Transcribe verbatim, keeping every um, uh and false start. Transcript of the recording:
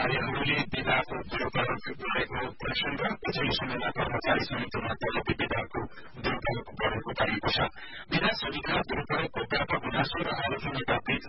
कर्मचारीहरूले विधाको दुरूपयोग गरेको प्रश्न र पछिल्लो समयमा कर्मचारी समितिमा तलबी विधाको दुरूपयोग बढ़ेको पाइएको छ। विधा सुविधा दुरूपयोगको व्यापक गुनासो र आलोचनाका बीच